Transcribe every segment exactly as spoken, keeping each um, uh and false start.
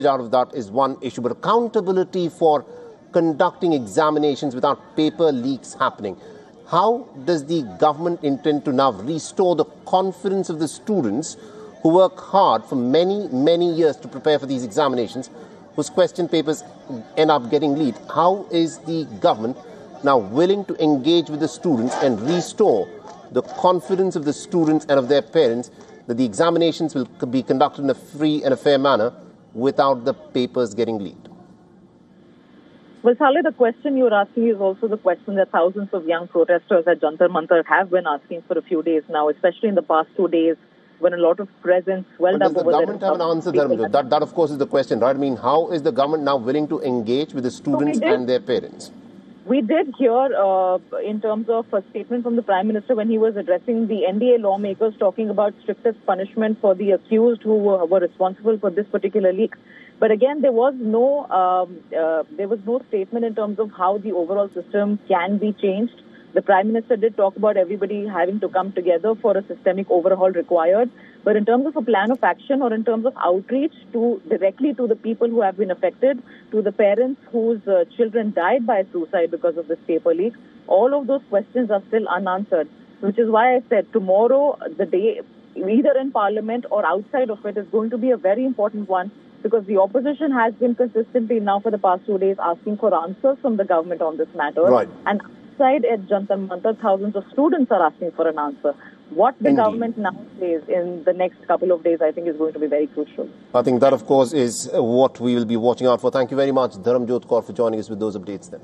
out of that is one issue, but accountability for conducting examinations without paper leaks happening. How does the government intend to now restore the confidence of the students who work hard for many, many years to prepare for these examinations, whose question papers end up getting leaked? How is the government now willing to engage with the students and restore the confidence of the students and of their parents that the examinations will be conducted in a free and a fair manner without the papers getting leaked? Well, Saleh, the question you're asking is also the question that thousands of young protesters at Jantar Mantar have been asking for a few days now, especially in the past two days when a lot of presents swelled up over there. Does the government have an answer, Dharmendra? That, that, of course, is the question, right? I mean, how is the government now willing to engage with the students so and their parents? We did hear, uh, in terms of a statement from the Prime Minister when he was addressing the N D A lawmakers, talking about strictest punishment for the accused who were, were responsible for this particular leak. But again, there was no um, uh, there was no statement in terms of how the overall system can be changed. The Prime Minister did talk about everybody having to come together for a systemic overhaul required. But in terms of a plan of action or in terms of outreach to directly to the people who have been affected, to the parents whose uh, children died by suicide because of this paper leak, all of those questions are still unanswered, which is why I said tomorrow, the day, either in Parliament or outside of it, is going to be a very important one, because the opposition has been consistently now for the past two days asking for answers from the government on this matter. Right. And outside at Jantar Mantar, thousands of students are asking for an answer. What the Indeed. government now says in the next couple of days, I think, is going to be very crucial. I think that, of course, is what we will be watching out for. Thank you very much, Dharamjot Kaur, for joining us with those updates then.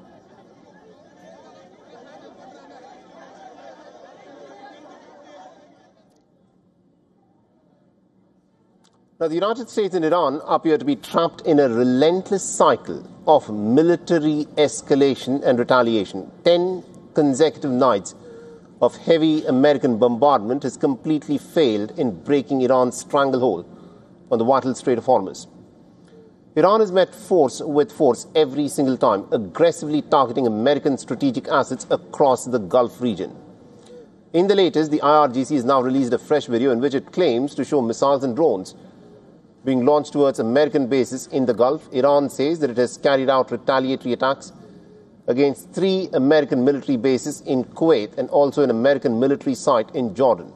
Now, the United States and Iran appear to be trapped in a relentless cycle of military escalation and retaliation. Ten consecutive nights of heavy American bombardment has completely failed in breaking Iran's stranglehold on the vital Strait of Hormuz. Iran has met force with force every single time, aggressively targeting American strategic assets across the Gulf region. In the latest, the I R G C has now released a fresh video in which it claims to show missiles and drones being launched towards American bases in the Gulf. Iran says that it has carried out retaliatory attacks against three American military bases in Kuwait and also an American military site in Jordan.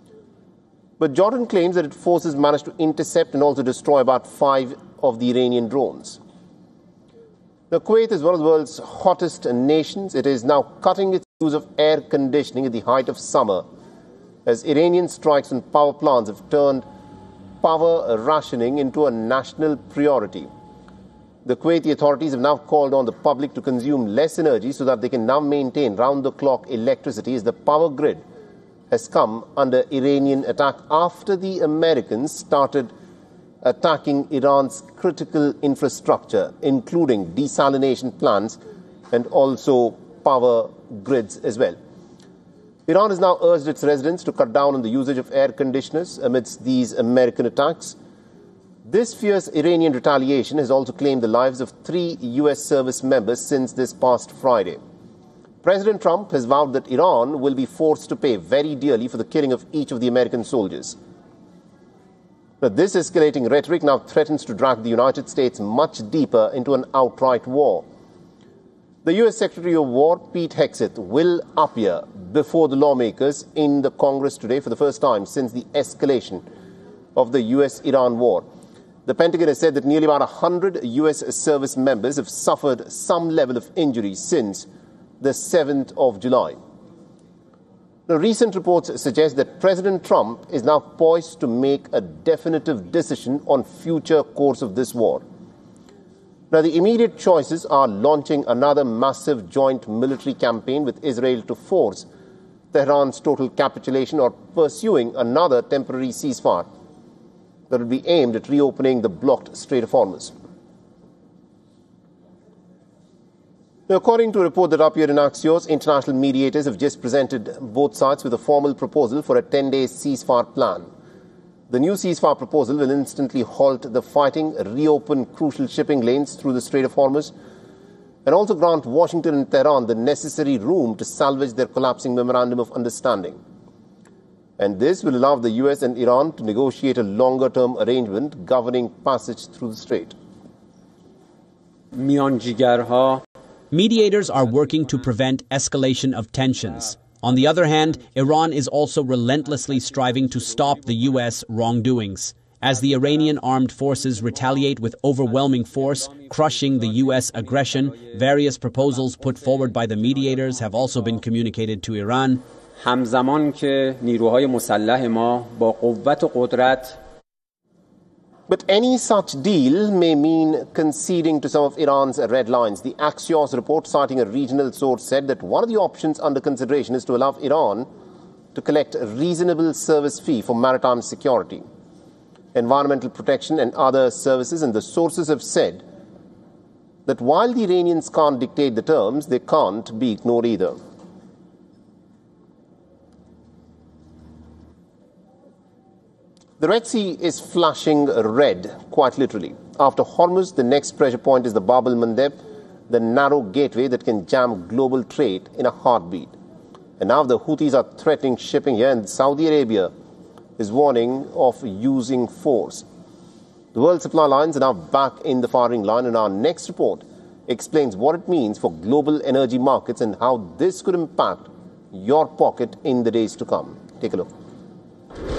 But Jordan claims that its forces managed to intercept and also destroy about five of the Iranian drones. Now, Kuwait is one of the world's hottest nations. It is now cutting its use of air conditioning at the height of summer, as Iranian strikes on power plants have turned power rationing into a national priority. The Kuwaiti authorities have now called on the public to consume less energy so that they can now maintain round-the-clock electricity, as the power grid has come under Iranian attack after the Americans started attacking Iran's critical infrastructure, including desalination plants and also power grids as well. Iran has now urged its residents to cut down on the usage of air conditioners amidst these American attacks. This fierce Iranian retaliation has also claimed the lives of three U S service members since this past Friday. President Trump has vowed that Iran will be forced to pay very dearly for the killing of each of the American soldiers. But this escalating rhetoric now threatens to drag the United States much deeper into an outright war. The U S Secretary of War, Pete Hegseth, will appear before the lawmakers in the Congress today for the first time since the escalation of the U S Iran war. The Pentagon has said that nearly about one hundred U S service members have suffered some level of injury since the seventh of July. Now, recent reports suggest that President Trump is now poised to make a definitive decision on future course of this war. Now, the immediate choices are launching another massive joint military campaign with Israel to force Tehran's total capitulation, or pursuing another temporary ceasefire that will be aimed at reopening the blocked Strait of Hormuz. Now, according to a report that appeared in Axios, international mediators have just presented both sides with a formal proposal for a ten-day ceasefire plan. The new ceasefire proposal will instantly halt the fighting, reopen crucial shipping lanes through the Strait of Hormuz, and also grant Washington and Tehran the necessary room to salvage their collapsing memorandum of understanding. And this will allow the U S and Iran to negotiate a longer-term arrangement governing passage through the strait. Mediators are working to prevent escalation of tensions. On the other hand, Iran is also relentlessly striving to stop the U S wrongdoings. As the Iranian armed forces retaliate with overwhelming force, crushing the U S aggression, various proposals put forward by the mediators have also been communicated to Iran. همزمان که نیروهای مسلح ما با قوت و قدرت But any such deal may mean conceding to some of Iran's red lines. The Axios report, citing a regional source, said that one of the options under consideration is to allow Iran to collect a reasonable service fee for maritime security, environmental protection and other services. And the sources have said that while the Iranians can't dictate the terms, they can't be ignored either. The Red Sea is flashing red, quite literally. After Hormuz, the next pressure point is the Bab el-Mandeb, the narrow gateway that can jam global trade in a heartbeat. And now the Houthis are threatening shipping here, and Saudi Arabia is warning of using force. The world supply lines are now back in the firing line, and our next report explains what it means for global energy markets and how this could impact your pocket in the days to come. Take a look.